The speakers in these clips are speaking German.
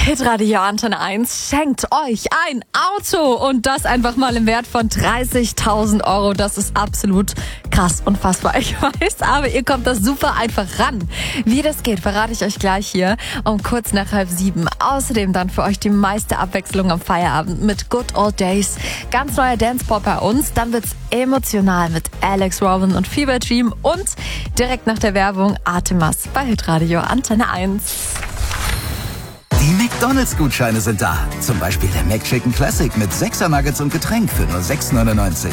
Hitradio Antenne 1 schenkt euch ein Auto und das einfach mal im Wert von 30.000 Euro. Das ist absolut krass, unfassbar, ich weiß, aber ihr kommt da super einfach ran. Wie das geht, verrate ich euch gleich hier um kurz nach 6:30. Außerdem dann für euch die meiste Abwechslung am Feierabend mit Good Old Days. Ganz neuer Dance-Pop bei uns, dann wird's emotional mit Alex Robin und Fever Dream und direkt nach der Werbung Artemas bei Hitradio Antenne 1. Die McDonalds-Gutscheine sind da. Zum Beispiel der McChicken Classic mit 6er Nuggets und Getränk für nur 6,99.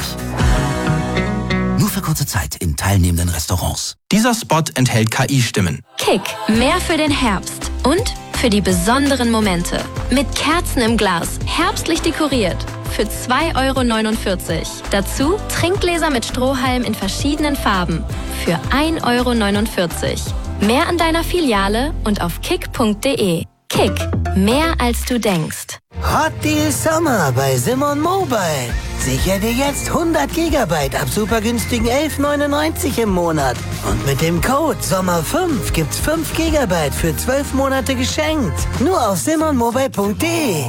Nur für kurze Zeit in teilnehmenden Restaurants. Dieser Spot enthält KI-Stimmen. Kick, mehr für den Herbst und für die besonderen Momente. Mit Kerzen im Glas, herbstlich dekoriert. Für 2,49 €. Dazu Trinkgläser mit Strohhalm in verschiedenen Farben. Für 1,49 €. Mehr an deiner Filiale und auf kick.de. Kick, mehr als du denkst. Hot Deal Sommer bei Simon Mobile. Sicher dir jetzt 100 GB ab super günstigen 11,99 € im Monat. Und mit dem Code SOMMER5 gibt's 5 GB für 12 Monate geschenkt. Nur auf simonmobile.de.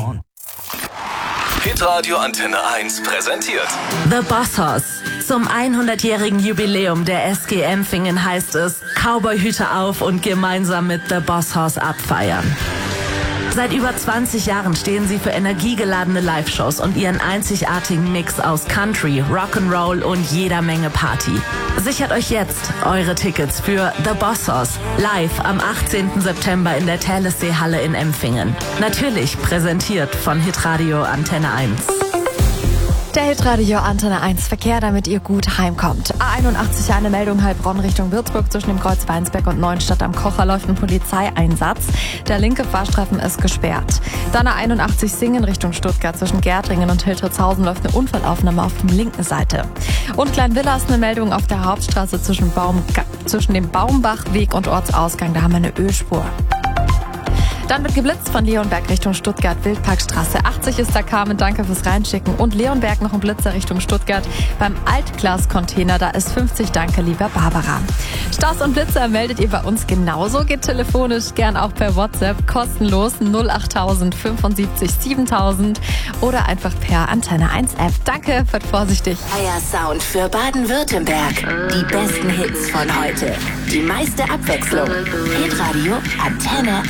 Hitradio Antenne 1 präsentiert The Boss Hoss. Zum 100-jährigen Jubiläum der SG Empfingen heißt es, Cowboyhüte auf und gemeinsam mit The Boss Hoss abfeiern. Seit über 20 Jahren stehen sie für energiegeladene Live-Shows und ihren einzigartigen Mix aus Country, Rock'n'Roll und jeder Menge Party. Sichert euch jetzt eure Tickets für The Boss Hoss live am 18. September in der Telesee-Halle in Empfingen. Natürlich präsentiert von Hitradio Antenne 1. Der Hitradio Antenne 1 Verkehr, damit ihr gut heimkommt. A81 eine Meldung Heilbronn Richtung Würzburg zwischen dem Kreuz Weinsberg und Neuenstadt am Kocher läuft ein Polizeieinsatz. Der linke Fahrstreifen ist gesperrt. Dann A81 Singen Richtung Stuttgart zwischen Gärtringen und Hiltritzhausen läuft eine Unfallaufnahme auf der linken Seite. Und Kleinvilla ist eine Meldung auf der Hauptstraße zwischen dem Baumbachweg und Ortsausgang. Da haben wir eine Ölspur. Dann wird geblitzt von Leonberg Richtung Stuttgart, Wildparkstraße 80 ist da Carmen, danke fürs Reinschicken. Und Leonberg noch ein Blitzer Richtung Stuttgart beim Altglas-Container, da ist 50, danke lieber Barbara. Staus und Blitzer meldet ihr bei uns genauso, geht telefonisch gern auch per WhatsApp, kostenlos 08000 75 7000 oder einfach per Antenne 1 App. Danke, fahrt vorsichtig. Sound für Baden-Württemberg. Die besten Hits von heute. Die meiste Abwechslung. Hitradio Antenne